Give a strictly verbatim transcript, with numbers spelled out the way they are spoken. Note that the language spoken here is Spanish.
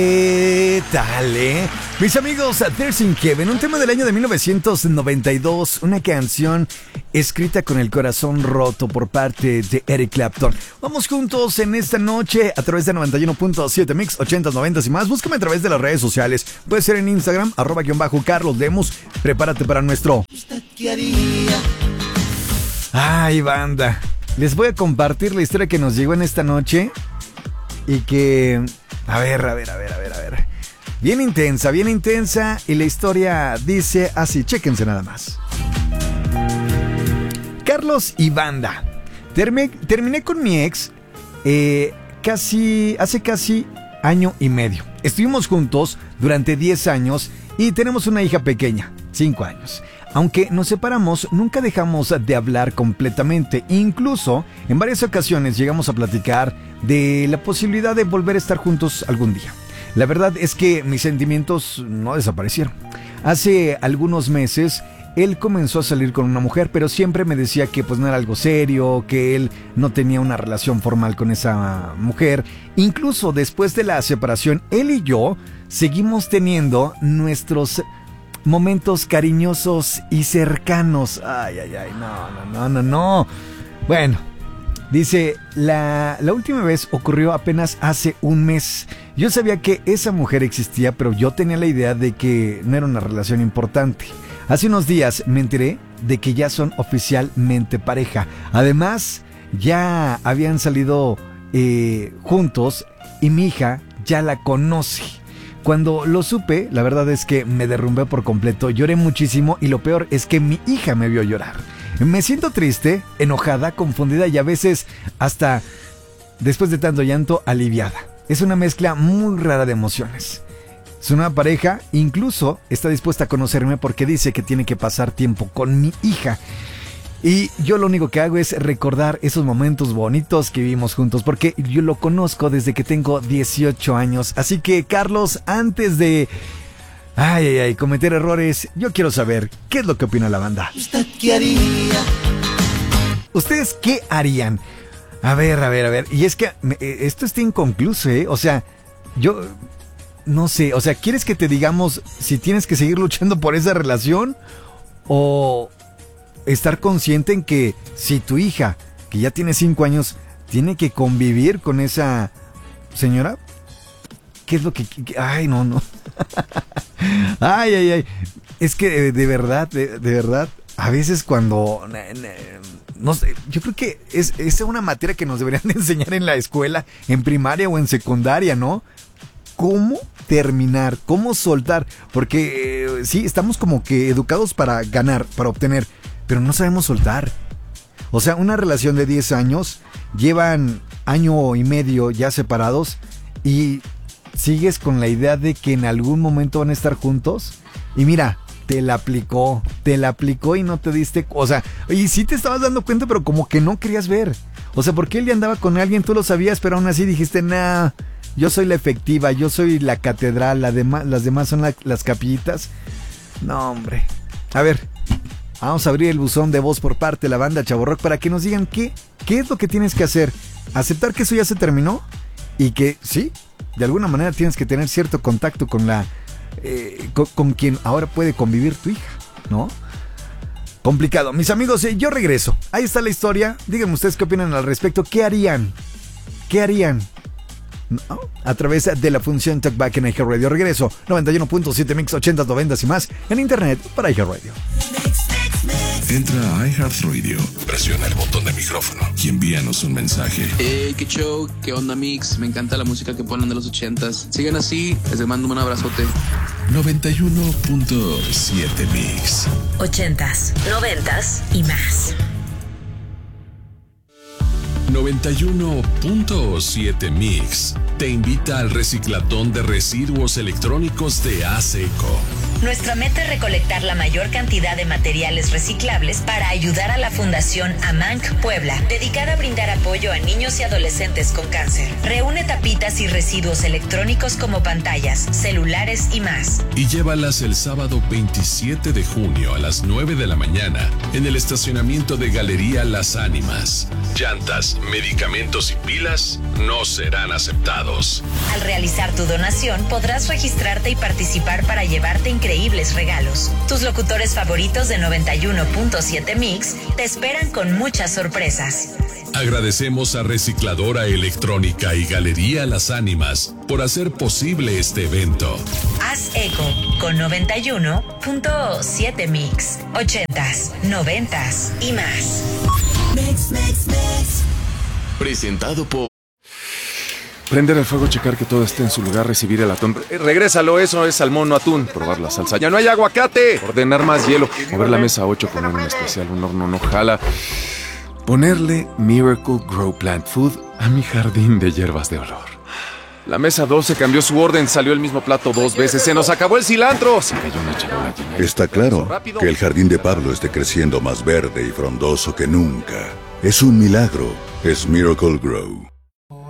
¿Qué tal, eh? Mis amigos, Tears in Heaven, un tema del año de mil novecientos noventa y dos, una canción escrita con el corazón roto por parte de Eric Clapton. Vamos juntos en esta noche a través de noventa y uno punto siete Mix, ochentas, noventas y más. Búscame a través de las redes sociales. Puede ser en Instagram, arroba guión bajo Carlos Lemus. Prepárate para nuestro... Ay, banda. Les voy a compartir la historia que nos llegó en esta noche y que... A ver, a ver, a ver, a ver, a ver. Bien intensa, bien intensa. Y la historia dice así, chéquense nada más. Carlos y banda. Terminé, terminé con mi ex eh, casi, hace casi año y medio. Estuvimos juntos durante diez años y tenemos una hija pequeña, cinco años. Aunque nos separamos, nunca dejamos de hablar completamente. Incluso, en varias ocasiones llegamos a platicar de la posibilidad de volver a estar juntos algún día. La verdad es que mis sentimientos no desaparecieron. Hace algunos meses, él comenzó a salir con una mujer, pero siempre me decía que pues no era algo serio, que él no tenía una relación formal con esa mujer. Incluso después de la separación, él y yo seguimos teniendo nuestros... momentos cariñosos y cercanos. Ay, ay, ay, no, no, no, no, no. Bueno, dice, la, la última vez ocurrió apenas hace un mes. Yo sabía que esa mujer existía, pero yo tenía la idea de que no era una relación importante. Hace unos días me enteré de que ya son oficialmente pareja. Además, ya habían salido eh, juntos y mi hija ya la conoce. Cuando lo supe, la verdad es que me derrumbé por completo, lloré muchísimo y lo peor es que mi hija me vio llorar. Me siento triste, enojada, confundida y a veces hasta, después de tanto llanto, aliviada. Es una mezcla muy rara de emociones. Su nueva pareja incluso está dispuesta a conocerme porque dice que tiene que pasar tiempo con mi hija. Y yo lo único que hago es recordar esos momentos bonitos que vivimos juntos, porque yo lo conozco desde que tengo dieciocho años. Así que, Carlos, antes de ay, ay, ay, cometer errores, yo quiero saber qué es lo que opina la banda. ¿Usted qué haría? ¿Ustedes qué harían? A ver, a ver, a ver. Y es que esto está inconcluso, ¿eh? O sea, yo no sé. O sea, ¿quieres que te digamos si tienes que seguir luchando por esa relación? O... estar consciente en que si tu hija, que ya tiene cinco años, tiene que convivir con esa señora, ¿qué es lo que...? que ay, no, no. ay, ay, ay. Es que de, de verdad, de, de verdad, a veces cuando... No sé, yo creo que es, es una materia que nos deberían de enseñar en la escuela, en primaria o en secundaria, ¿no? ¿Cómo terminar? ¿Cómo soltar? Porque eh, sí, estamos como que educados para ganar, para obtener, pero no sabemos soltar. O sea, una relación de diez años, llevan año y medio ya separados y sigues con la idea de que en algún momento van a estar juntos. Y mira, te la aplicó, te la aplicó y no te diste... O sea, y sí te estabas dando cuenta, pero como que no querías ver. O sea, porque él ya andaba con alguien, tú lo sabías, pero aún así dijiste, nah, yo soy la efectiva, yo soy la catedral, la dema, las demás son la, las capillitas. No, hombre. A ver... Vamos a abrir el buzón de voz por parte de la banda Chavo Rock para que nos digan qué, qué es lo que tienes que hacer. Aceptar que eso ya se terminó y que sí, de alguna manera tienes que tener cierto contacto con la eh, con, con quien ahora puede convivir tu hija, ¿no? Complicado. Mis amigos, eh, yo regreso. Ahí está la historia. Díganme ustedes qué opinan al respecto. ¿Qué harían? ¿Qué harían? ¿No? A través de la función Talkback en iHeartRadio. Regreso. noventa y uno punto siete Mix, ochentas, noventas y más en internet para iHeartRadio. Entra a iHeartRadio, presiona el botón de micrófono y envíanos un mensaje. Hey, qué show, qué onda Mix, me encanta la música que ponen de los ochentas. Sigan así, les mando un abrazote. noventa y uno punto siete Mix. Ochentas, noventas y más. noventa y uno punto siete Mix te invita al reciclatón de residuos electrónicos de ASECO. Nuestra meta es recolectar la mayor cantidad de materiales reciclables para ayudar a la Fundación Amanc Puebla, dedicada a brindar apoyo a niños y adolescentes con cáncer. Reúne tapitas y residuos electrónicos como pantallas, celulares y más. Y llévalas el sábado veintisiete de junio a las nueve de la mañana en el estacionamiento de Galería Las Ánimas. Llantas, medicamentos y pilas no serán aceptados. Al realizar tu donación, podrás registrarte y participar para llevarte increíbles regalos. Tus locutores favoritos de noventa y uno punto siete Mix te esperan con muchas sorpresas. Agradecemos a Recicladora Electrónica y Galería Las Ánimas por hacer posible este evento. Haz eco con noventa y uno punto siete Mix. Ochentas, noventas y más. Mix, mix, mix. Presentado por... Prender el fuego, checar que todo esté en su lugar, recibir el atún. Eh, regrésalo, eso es salmón o atún. Probar la salsa. ¡Ya no hay aguacate! Ordenar más hielo. Mover la mesa a ocho, poner un especial, un horno no jala. Ponerle Miracle Grow Plant Food a mi jardín de hierbas de olor. La mesa doce cambió su orden, salió el mismo plato dos veces. ¡Se nos acabó el cilantro! Se cayó una charola llena de- Está claro que el jardín de Pablo esté creciendo más verde y frondoso que nunca. Es un milagro. Es Miracle Grow.